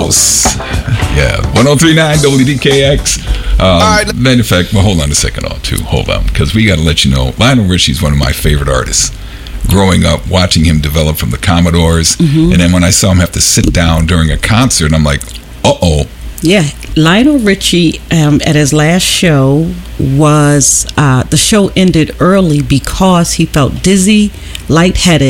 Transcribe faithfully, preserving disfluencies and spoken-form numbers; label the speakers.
Speaker 1: house. Yeah, one oh three point nine W D K X. Um, All right. Matter of fact, well, hold on a second, oh, too. Hold on, because we got to let you know, Lionel Richie's one of my favorite artists. Growing up, watching him develop from the Commodores, mm-hmm. and then when I saw him have to sit down during a concert, I'm like, uh-oh.
Speaker 2: Yeah, Lionel Richie um, at his last show was, uh, the show ended early because he felt dizzy, lightheaded,